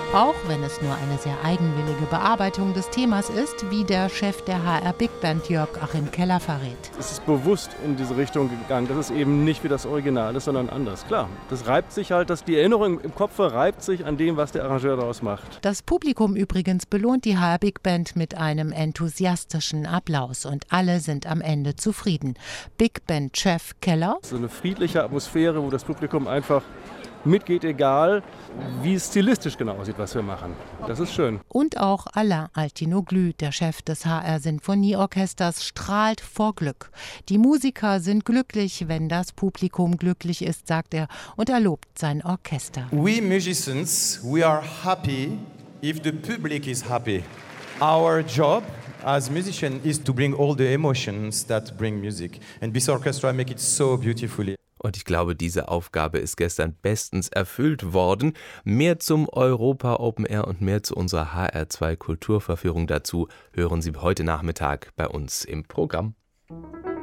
Auch wenn es nur eine sehr eigenwillige Bearbeitung des Themas ist, wie der Chef der HR Big Band Jörg-Achim Keller verrät. Es ist bewusst in diese Richtung gegangen, dass es eben nicht wie das Original ist, sondern anders. Klar, das reibt sich halt, die Erinnerung im Kopf reibt sich an dem, was der Arrangeur daraus macht. Das Publikum übrigens belohnt die HR Big Band mit einem enthusiastischen Applaus und alle sind am Ende zufrieden. Big Band-Chef Keller: So eine friedliche Atmosphäre, wo das Publikum einfach mitgeht, egal wie es stilistisch genau aussieht, was wir machen. Das ist schön. Und auch Alain Altinoglu, der Chef des HR Sinfonieorchesters, strahlt vor Glück. Die Musiker sind glücklich, wenn das Publikum glücklich ist, sagt er, und er lobt sein Orchester. We musicians, we are happy if the public is happy. Our job as musicians is to bring all the emotions that bring music. And this orchestra make it so beautifully. Und ich glaube, diese Aufgabe ist gestern bestens erfüllt worden. Mehr zum Europa Open Air und mehr zu unserer HR2 Kulturverführung dazu hören Sie heute Nachmittag bei uns im Programm.